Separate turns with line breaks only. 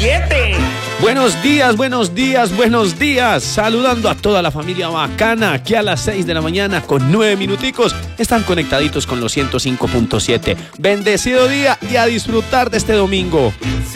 billete.
Buenos días, buenos días, buenos días. Saludando a toda la familia bacana aquí a las 6 de la mañana con 9 minuticos. Están conectaditos con los 105.7. Bendecido día y a disfrutar de este domingo.